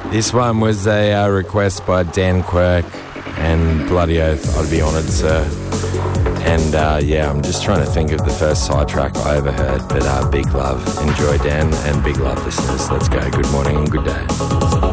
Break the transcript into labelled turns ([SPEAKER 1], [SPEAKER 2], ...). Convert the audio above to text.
[SPEAKER 1] This one was a request by Dan Quirk, and bloody oath, I'd be honoured, sir. And I'm just trying to think of the first sidetrack I ever heard, but big love. Enjoy, Dan, and big love, listeners. Let's go. Good morning and good day.